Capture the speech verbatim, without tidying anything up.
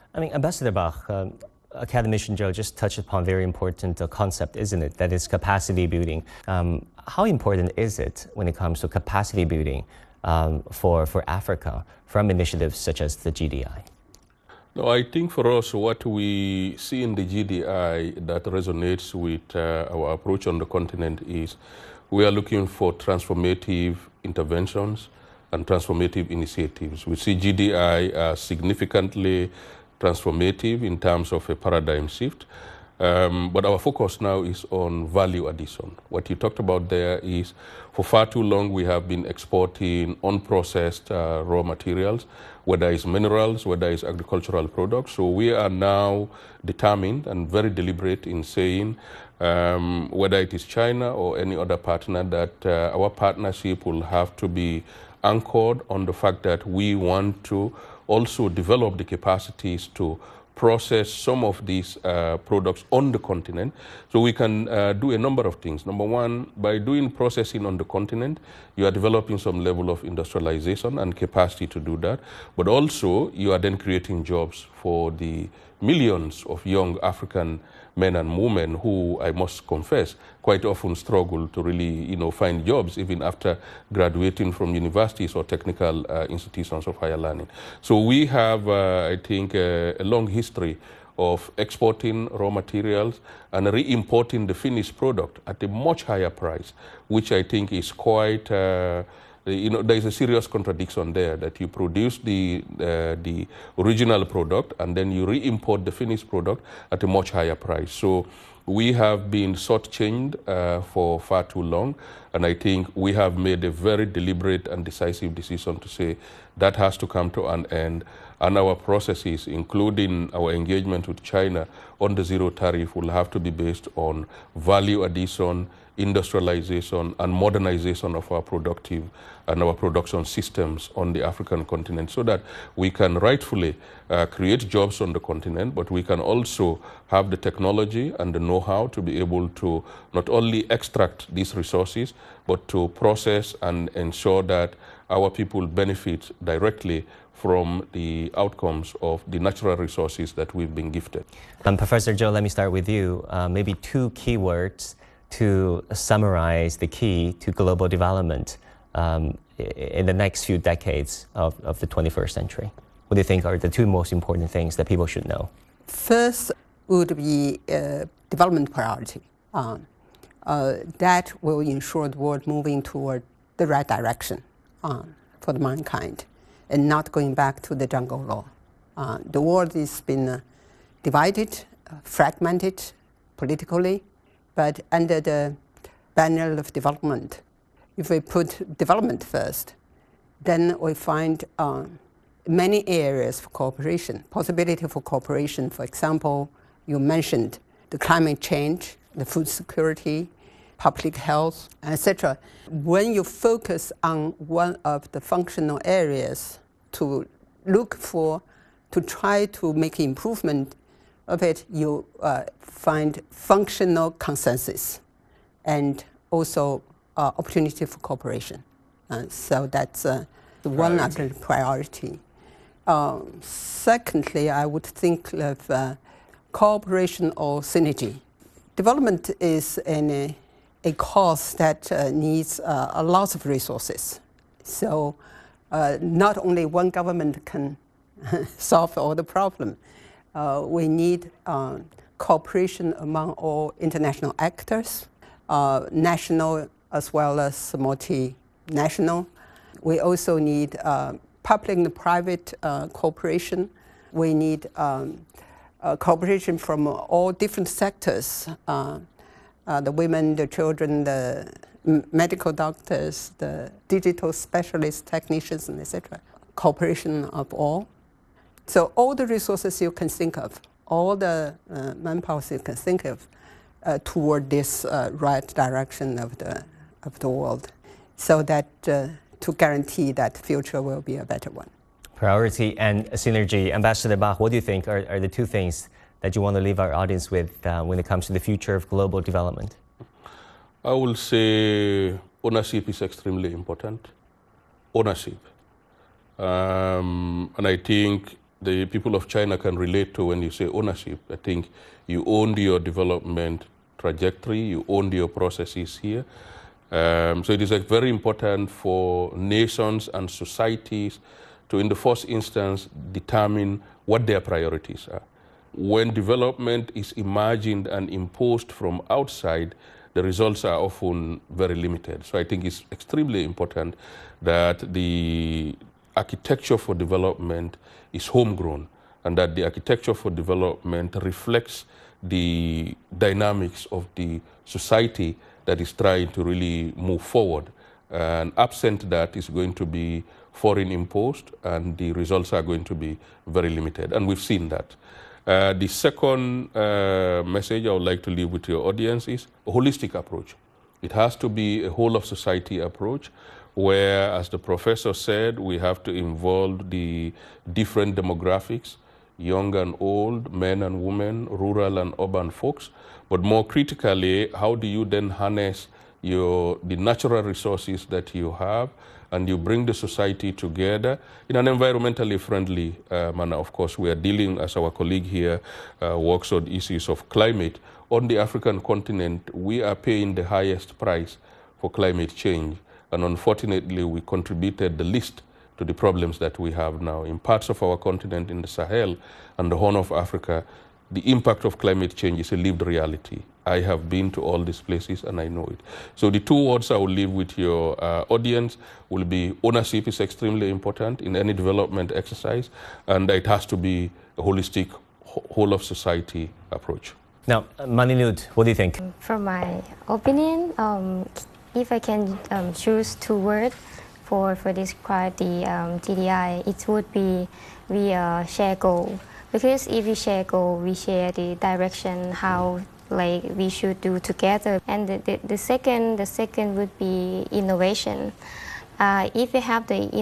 I mean, Ambassador Bach, um, Academician Joe just touched upon a very important uh, concept, isn't it? That is capacity building. Um, how important is it when it comes to capacity building um, for, for Africa from initiatives such as the G D I? No, I think for us, what we see in the G D I that resonates with uh, our approach on the continent is we are looking for transformative interventions and transformative initiatives. We see G D I as significantly transformative in terms of a paradigm shift. Um, but our focus now is on value addition. What you talked about there is for far too long we have been exporting unprocessed uh, raw materials, whether it's minerals, whether it's agricultural products. So we are now determined and very deliberate in saying um, whether it is China or any other partner that uh, our partnership will have to be anchored on the fact that we want to also develop the capacities to process some of these uh, products on the continent. So we can uh, do a number of things. Number one, by doing processing on the continent, you are developing some level of industrialization and capacity to do that. But also, you are then creating jobs for the millions of young African men and women who, I must confess, quite often struggle to really, you know, find jobs even after graduating from universities or technical uh, institutions of higher learning. So we have, uh, I think, uh, a long history of exporting raw materials and re-importing the finished product at a much higher price, which I think is quite uh, you know, there is a serious contradiction there that you produce the, uh, the original product and then you re-import the finished product at a much higher price. So we have been shortchanged uh, for far too long, and I think we have made a very deliberate and decisive decision to say that has to come to an end, and our processes, including our engagement with China on the zero tariff, will have to be based on value addition, industrialization and modernization of our productive and our production systems on the African continent so that we can rightfully uh, create jobs on the continent, but we can also have the technology and the know-how to be able to not only extract these resources, but to process and ensure that our people benefit directly from the outcomes of the natural resources that we've been gifted. Um, Professor Joe, let me start with you. Uh, maybe two keywords to summarize the key to global development um, in the next few decades of, of the twenty-first century. What do you think are the two most important things that people should know? First would be uh, development priority. Um, uh, that will ensure the world moving toward the right direction um, for the mankind and not going back to the jungle law. Uh, the world has been uh, divided, uh, fragmented politically, but under the banner of development, if we put development first, then we find uh, many areas for cooperation, possibility for cooperation. For example, you mentioned the climate change, the food security, public health, et cetera. When you focus on one of the functional areas to look for, to try to make improvement of it, you uh, find functional consensus and also uh, opportunity for cooperation. Uh, so that's uh, the one other priority. Uh, secondly, I would think of uh, cooperation or synergy. Development is an, a, a cause that uh, needs uh, a lot of resources. So uh, not only one government can solve all the problem. Uh, we need uh, cooperation among all international actors, uh, national as well as multinational. We also need uh, public and private uh, cooperation. We need um, uh, cooperation from all different sectors, uh, uh, the women, the children, the medical doctors, the digital specialists, technicians, and et cetera. Cooperation of all. So all the resources you can think of, all the uh, manpower you can think of uh, toward this uh, right direction of the, of the world, so that uh, to guarantee that future will be a better one. Priority and synergy. Ambassador Bach, what do you think are, are the two things that you want to leave our audience with uh, when it comes to the future of global development? I will say ownership is extremely important. Ownership. Um, and I think the people of China can relate to when you say ownership. I think you own your development trajectory, you own your processes here. Um, so it is like very important for nations and societies to, in the first instance, determine what their priorities are. When development is imagined and imposed from outside, the results are often very limited. So I think it's extremely important that the architecture for development is homegrown, and that the architecture for development reflects the dynamics of the society that is trying to really move forward. And absent that is going to be foreign imposed, and the results are going to be very limited. And we've seen that. Uh, the second uh, message I would like to leave with your audience is a holistic approach. It has to be a whole of society approach, where, as the professor said, we have to involve the different demographics, young and old, men and women, rural and urban folks. But more critically, how do you then harness your, the natural resources that you have, and you bring the society together in an environmentally friendly uh, manner? Of course, we are dealing, as our colleague here uh, works on issues of climate. On the African continent, we are paying the highest price for climate change. And unfortunately, we contributed the least to the problems that we have now. In parts of our continent, in the Sahel and the Horn of Africa, the impact of climate change is a lived reality. I have been to all these places and I know it. So the two words I will leave with your uh, audience will be: ownership is extremely important in any development exercise, and it has to be a holistic, whole of society approach. Now, Maninud, what do you think? From my opinion, um, if I can um, choose two words for, for describe the um, G D I, it would be we uh, share goal. Because if we share goal, we share the direction how like we should do together. And the, the, the second the second would be innovation. Uh, if we have the